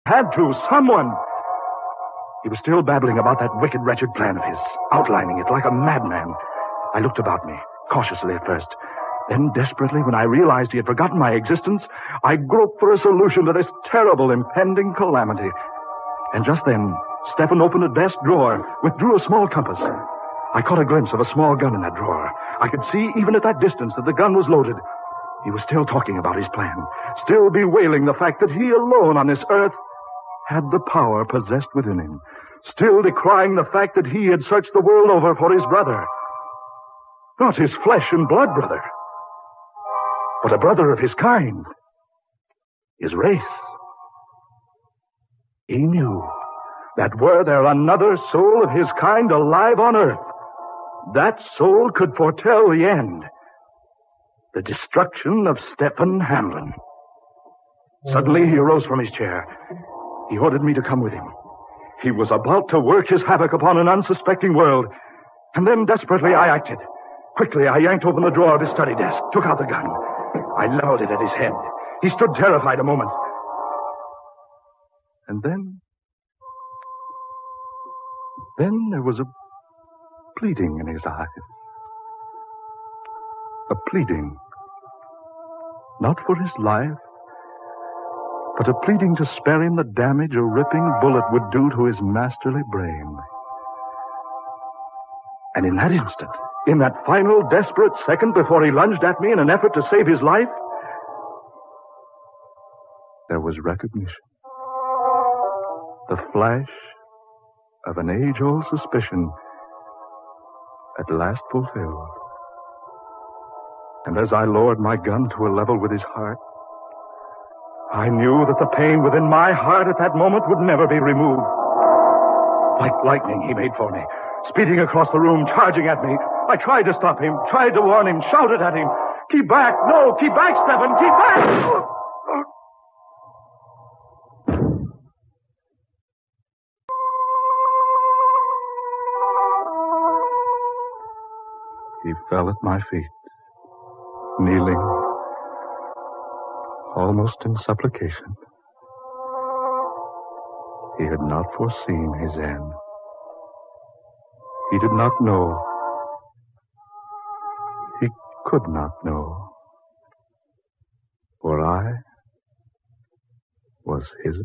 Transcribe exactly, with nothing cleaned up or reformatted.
Had to, someone. He was still babbling about that wicked, wretched plan of his, outlining it like a madman. I looked about me, cautiously at first. Then, desperately, when I realized he had forgotten my existence, I groped for a solution to this terrible, impending calamity. And just then, Stefan opened a desk drawer, withdrew a small compass. I caught a glimpse of a small gun in that drawer. I could see, even at that distance, that the gun was loaded. He was still talking about his plan, still bewailing the fact that he alone on this earth had the power possessed within him, still decrying the fact that he had searched the world over for his brother. Not his flesh and blood brother, but a brother of his kind, his race. He knew that were there another soul of his kind alive on earth, that soul could foretell the end, the destruction of Stefan Hamlin. Suddenly he arose from his chair. He ordered me to come with him. He was about to work his havoc upon an unsuspecting world. And then desperately I acted. Quickly I yanked open the drawer of his study desk, took out the gun. I leveled it at his head. He stood terrified a moment. And then... Then there was a pleading in his eyes. A pleading. Not for his life, but a pleading to spare him the damage a ripping bullet would do to his masterly brain. And in that instant, in that final desperate second before he lunged at me in an effort to save his life, there was recognition. The flash of an age-old suspicion at last fulfilled. And as I lowered my gun to a level with his heart, I knew that the pain within my heart at that moment would never be removed. Like lightning, he made for me, speeding across the room, charging at me. I tried to stop him, tried to warn him, shouted at him. Keep back! No, keep back, Stefan! Keep back! He fell at my feet, kneeling, almost in supplication. He had not foreseen his end. He did not know. He could not know. For I was his